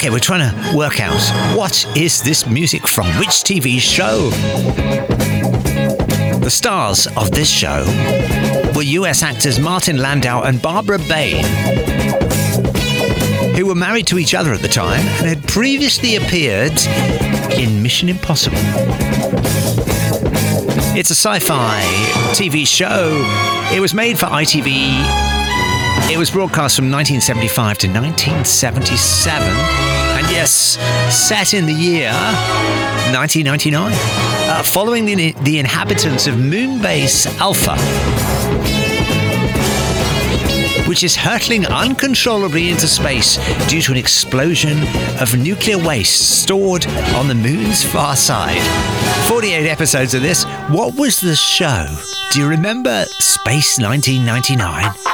Okay, we're trying to work out what is this music from which TV show. The stars of this show were US actors Martin Landau and Barbara Bain, who were married to each other at the time and had previously appeared in Mission Impossible. It's a sci-fi TV show. It was made for ITV. It was broadcast from 1975 to 1977. And yes, set in the year 1999. Following the inhabitants of Moonbase Alpha, which is hurtling uncontrollably into space due to an explosion of nuclear waste stored on the moon's far side. 48 episodes of this. What was the show? Do you remember Space 1999?